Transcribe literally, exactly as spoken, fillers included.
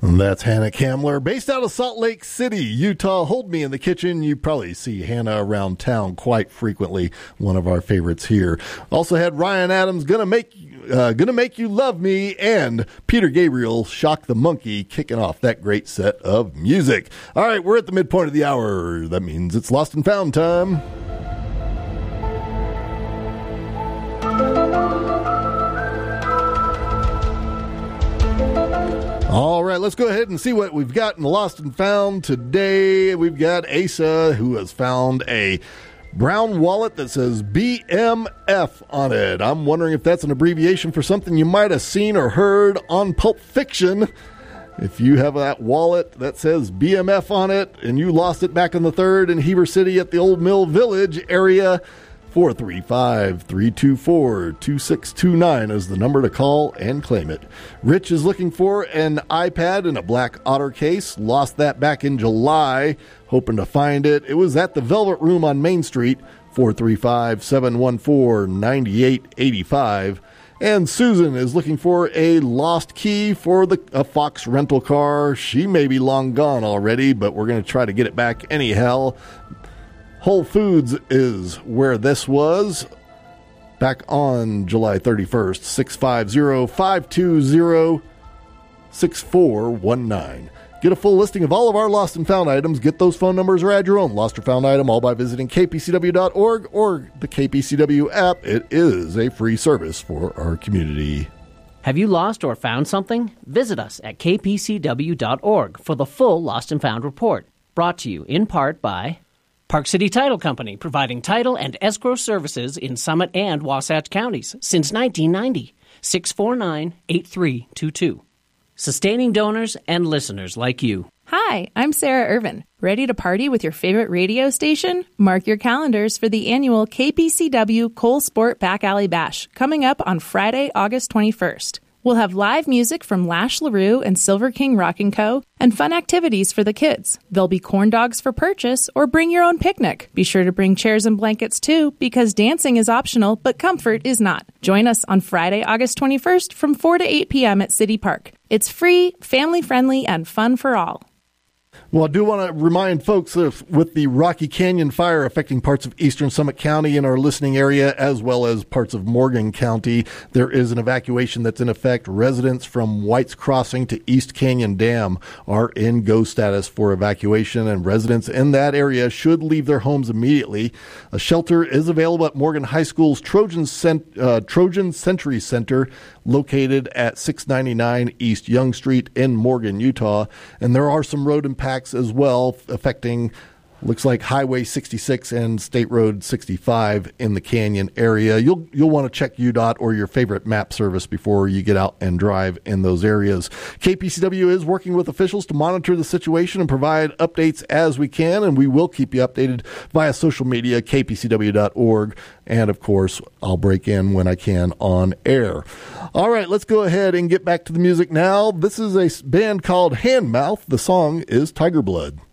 That's Hannah Kamler, based out of Salt Lake City, Utah. Hold Me in the Kitchen. You probably see Hannah around town quite frequently. One of our favorites here. Also had Ryan Adams, Gonna Make uh, Gonna Make You Love Me, and Peter Gabriel, Shock the Monkey, kicking off that great set of music. All right, we're at the midpoint of the hour. That means it's Lost and Found time. All right, let's go ahead and see what we've got in Lost and Found today. We've got Asa, who has found a brown wallet that says B M F on it. I'm wondering if that's an abbreviation for something you might have seen or heard on Pulp Fiction. If you have that wallet that says B M F on it and you lost it back on the third in Heber City at the Old Mill Village area, four three five, three two four, two six two nine is the number to call and claim it. Rich is looking for an iPad in a black otter case. Lost that back in July. Hoping to find it. It was at the Velvet Room on Main Street, four three five, seven one four, nine eight eight five. And Susan is looking for a lost key for the a Fox rental car. She may be long gone already, but we're going to try to get it back anyhow. Whole Foods is where this was back on July thirty-first, six five zero, five two zero, six four one nine. Get a full listing of all of our lost and found items. Get those phone numbers or add your own lost or found item, all by visiting K P C W dot org or the K P C W app. It is a free service for our community. Have you lost or found something? Visit us at K P C W dot org for the full Lost and Found report. Brought to you in part by Park City Title Company, providing title and escrow services in Summit and Wasatch counties since nineteen ninety. six four nine, eight three two two. Sustaining donors and listeners like you. Hi, I'm Sarah Irvin. Ready to party with your favorite radio station? Mark your calendars for the annual K P C W Cole Sport Back Alley Bash coming up on Friday, August twenty-first. We'll have live music from Lash LaRue and Silver King Rock and Co. and fun activities for the kids. There'll be corn dogs for purchase or bring your own picnic. Be sure to bring chairs and blankets too, because dancing is optional, but comfort is not. Join us on Friday, August twenty-first from four to eight p.m. at City Park. It's free, family-friendly, and fun for all. Well, I do want to remind folks that with the Rocky Canyon fire affecting parts of eastern Summit County in our listening area, as well as parts of Morgan County, there is an evacuation that's in effect. Residents from White's Crossing to East Canyon Dam are in go status for evacuation, and residents in that area should leave their homes immediately. A shelter is available at Morgan High School's Trojan, Cent- uh, Trojan Century Center, located at six ninety-nine East Young Street in Morgan, Utah. And there are some road impacts as well affecting, looks like Highway sixty-six and State Road sixty-five in the Canyon area. You'll you'll want to check U DOT or your favorite map service before you get out and drive in those areas. K P C W is working with officials to monitor the situation and provide updates as we can, and we will keep you updated via social media, K P C W dot org, and of course, I'll break in when I can on air. All right, let's go ahead and get back to the music now. This is a band called Handmouth. The song is Tiger Blood.